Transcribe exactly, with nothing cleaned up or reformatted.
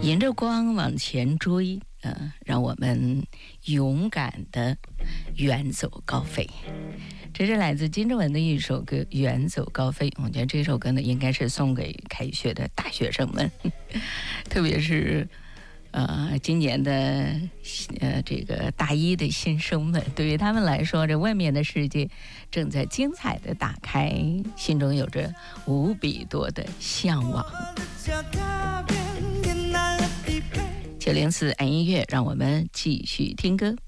迎着光往前追，呃，让我们勇敢地远走高飞。这是来自金正文的一首歌《远走高飞》。我觉得这首歌呢，应该是送给开学的大学生们，特别是呃今年的呃这个大一的新生们，对于他们来说，这外面的世界正在精彩地打开，心中有着无比多的向往。九零四爱音乐，让我们继续听歌。